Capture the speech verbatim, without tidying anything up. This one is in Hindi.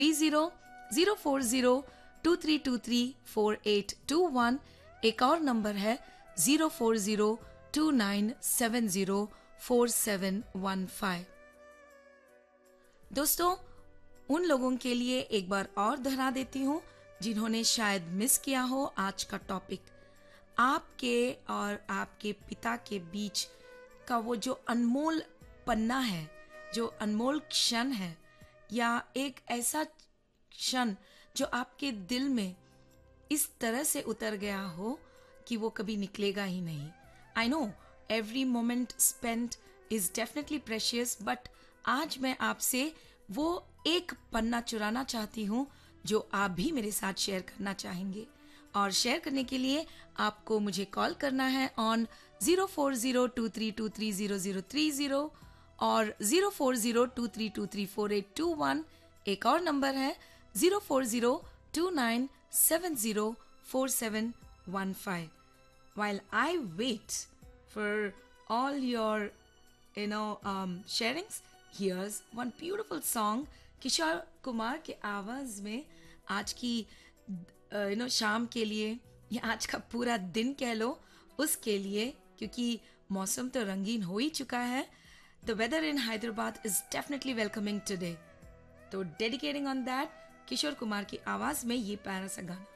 Three zero zero four zero to three to three four eight to one. एक और नंबर है zero four zero to nine seven zero four seven one five. दोस्तों, उन लोगों के लिए एक बार और दोहरा देती हूँ जिन्होंने शायद मिस किया हो आज का टॉपिक। आपके और आपके पिता के बीच का वो जो अनमोल पन्ना है, जो अनमोल क्षण है, या एक ऐसा क्षण जो आपके दिल में इस तरह से उतर गया हो कि वो कभी निकलेगा ही नहीं। I know every moment spent is definitely precious, but आज मैं आपसे वो एक पन्ना चुराना चाहती हूँ जो आप भी मेरे साथ शेयर करना चाहेंगे। और शेयर करने के लिए आपको मुझे कॉल करना है on zero four zero to three to three zero zero three zero और zero four zero to three to three four eight to one. एक और नंबर है zero four zero to nine seven zero four seven one five. While I wait for all your, you know, um, sharings, here's one beautiful song Kishore Kumar के आवाज में आज की यू नो शाम के लिए या आज का पूरा दिन कह लो उसके लिए, क्योंकि मौसम तो रंगीन हो ही चुका है। The weather in Hyderabad is definitely welcoming today. तो dedicating on that Kishore Kumar की आवाज में ये प्यारा सा गाना।